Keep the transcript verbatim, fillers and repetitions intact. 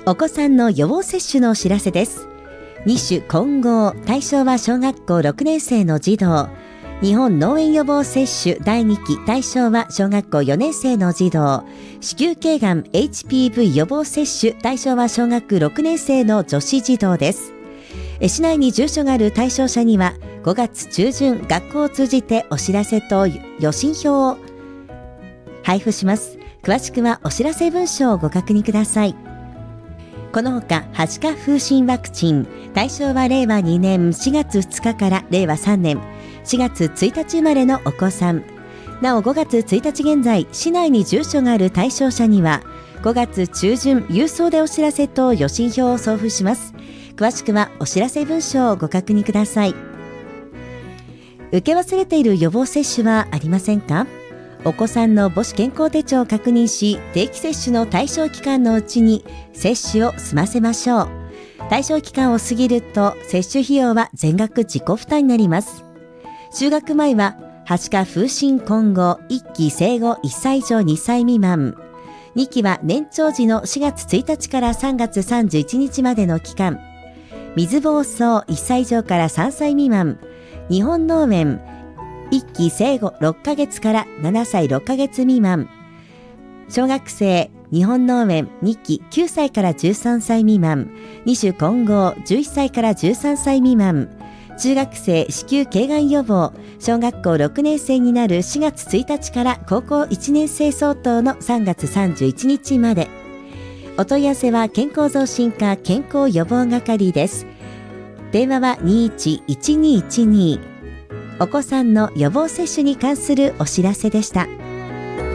お子さんの予防接種のお知らせです。二種混合、対象は小学校ろくねん生の児童。日本脳炎予防接種だいにき、対象は小学校よねん生の児童。子宮頸がん エイチピーブイ 予防接種、対象は小学ろくねん生の女子児童です。市内に住所がある対象者にはごがつ中旬、学校を通じてお知らせと予診票を配布します。詳しくはお知らせ文書をご確認ください。このほか、はしか風疹ワクチン、対象はれいわにねんしがつふつかかられいわさんねんしがつついたち生まれのお子さん。なおごがつついたち現在、市内に住所がある対象者にはごがつ中旬、郵送でお知らせと予診票を送付します。詳しくはお知らせ文書をご確認ください。受け忘れている予防接種はありませんか？お子さんの母子健康手帳を確認し、定期接種の対象期間のうちに接種を済ませましょう。対象期間を過ぎると接種費用は全額自己負担になります。就学前ははしか風疹混合いっき生後いっさい以上にさい未満、にきは年長時のしがつついたちからさんがつさんじゅういちにちまでの期間、水疱瘡いっさい以上からさんさい未満、日本脳炎いっき生後ろっかげつからななさいろっかげつ未満、小学生日本脳炎にききゅうさいからじゅうさんさい未満、二種混合じゅういっさいからじゅうさんさい未満、中学生子宮頸がん予防、小学校ろくねん生になるしがつついたちから高校いちねん生相当のさんがつさんじゅういちにちまで。お問い合わせは健康増進課健康予防係です。電話は にいちいちにいちに。お子さんの予防接種に関するお知らせでした。